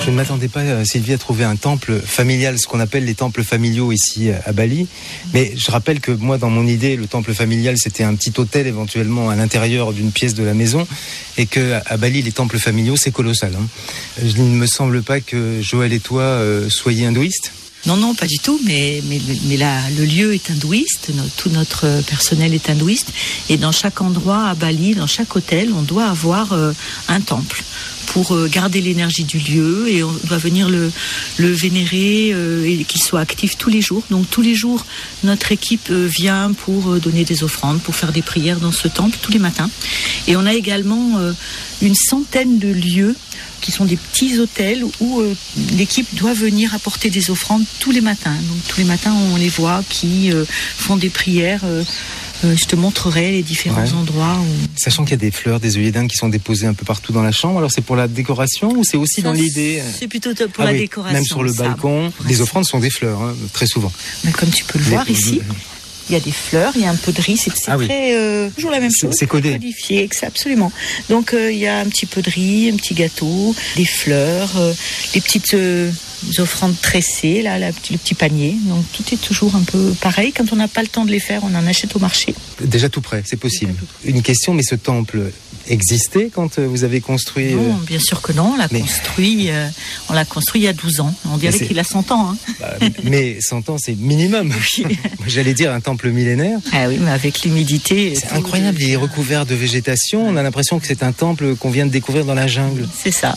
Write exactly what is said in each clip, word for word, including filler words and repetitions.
Je ne m'attendais pas, Sylvie, à trouver un temple familial, ce qu'on appelle les temples familiaux ici à Bali. Mais je rappelle que moi, dans mon idée, le temple familial, c'était un petit hôtel éventuellement à l'intérieur d'une pièce de la maison. Et qu'à Bali, les temples familiaux, c'est colossal. Hein. Il ne me semble pas que Joël et toi euh, soyez hindouistes. Non, non, pas du tout, mais, mais, mais là, le lieu est hindouiste, notre, tout notre personnel est hindouiste, et dans chaque endroit à Bali, dans chaque hôtel, on doit avoir euh, un temple pour euh, garder l'énergie du lieu, et on doit venir le, le vénérer euh, et qu'il soit actif tous les jours. Donc tous les jours, notre équipe euh, vient pour euh, donner des offrandes, pour faire des prières dans ce temple tous les matins. Et on a également euh, une centaine de lieux qui sont des petits hôtels où euh, l'équipe doit venir apporter des offrandes tous les matins. Donc tous les matins, on les voit qui euh, font des prières. Euh, euh, je te montrerai les différents ouais. endroits. Où... Sachant qu'il y a des fleurs, des œillets d'Inde qui sont déposées un peu partout dans la chambre. Alors c'est pour la décoration ou c'est aussi ça, dans l'idée? C'est plutôt pour ah la oui, décoration. Même sur le ça. balcon, les offrandes sont des fleurs, hein, très souvent. Mais comme tu peux le les... voir ici. Il y a des fleurs, il y a un peu de riz, c'est, c'est ah oui. très, euh, toujours la même chose. C'est codé. Codifié, absolument. Donc euh, il y a un petit peu de riz, un petit gâteau, des fleurs, euh, des petites euh, offrandes tressées, là, la, le petit panier. Donc tout est toujours un peu pareil. Quand on n'a pas le temps de les faire, on en achète au marché. Déjà tout prêt, c'est possible. Une question, mais ce temple existait quand vous avez construit? Non, bien sûr que non. On l'a mais... construit. Euh, on l'a construit il y a douze ans. On dirait qu'il a cent ans. Hein. Bah, mais cent ans, c'est minimum. Oui. J'allais dire un temple millénaire. Ah oui, mais avec l'humidité. C'est incroyable. De... Il est recouvert de végétation. On a l'impression que c'est un temple qu'on vient de découvrir dans la jungle. C'est ça.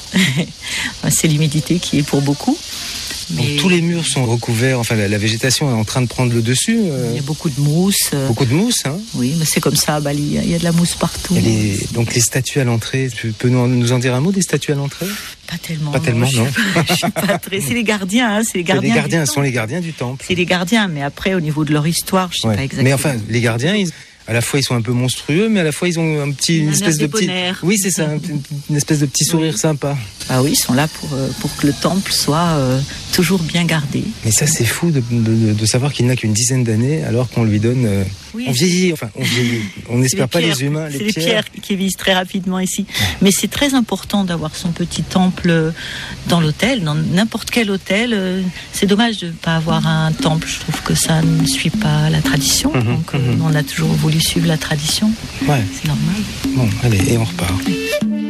C'est l'humidité qui est pour beaucoup. Mais... Donc, tous les murs sont recouverts, enfin la, la végétation est en train de prendre le dessus. Euh... Il y a beaucoup de mousse. Euh... Beaucoup de mousse, hein. Oui, mais c'est comme ça à Bali, il y a de la mousse partout. Les... Donc les statues à l'entrée, tu peux nous, nous en dire un mot des statues à l'entrée? Pas tellement. Pas non, tellement, non. Je, je suis pas très... C'est les gardiens, hein, c'est les gardiens. C'est les gardiens, sont les gardiens du temple. C'est les gardiens, mais après au niveau de leur histoire, je sais ouais. pas exactement. Mais enfin, les gardiens, ils... à la fois ils sont un peu monstrueux, mais à la fois ils ont un petit, une, une espèce de petit, oui c'est ça, une, une espèce de petit sourire oui. sympa. Ah oui, ils sont là pour pour que le temple soit euh, toujours bien gardé. Mais ça c'est fou de, de, de savoir qu'il n'a qu'une dizaine d'années, alors qu'on lui donne, euh, oui. on vieillit, enfin on vieillit, on n'espère pas les humains, les c'est pierres. les pierres qui vieillissent très rapidement ici. Ouais. Mais c'est très important d'avoir son petit temple dans l'hôtel, dans n'importe quel hôtel. C'est dommage de ne pas avoir un temple. Je trouve que ça ne suit pas la tradition. Mm-hmm, Donc mm-hmm. on a toujours voulu suivre la tradition. Ouais. C'est normal. Bon, allez, et on repart. Oui.